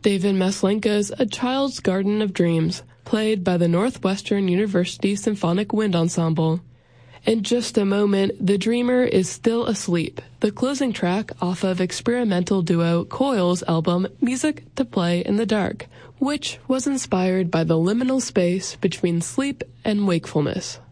David Maslenka's A Child's Garden of Dreams, played by the Northwestern University Symphonic Wind Ensemble. In just a moment, the dreamer is still asleep, the closing track off of experimental duo Coil's album Music to Play in the Dark, which was inspired by the liminal space between sleep and wakefulness.